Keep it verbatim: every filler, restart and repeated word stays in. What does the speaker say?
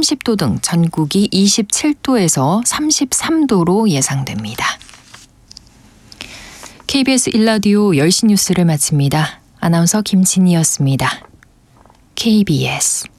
삼십 도 등 전국이 이십칠 도에서 삼십삼 도로 예상됩니다. 케이비에스 일 라디오 열 시 뉴스를 마칩니다. 아나운서 김진희였습니다. 케이비에스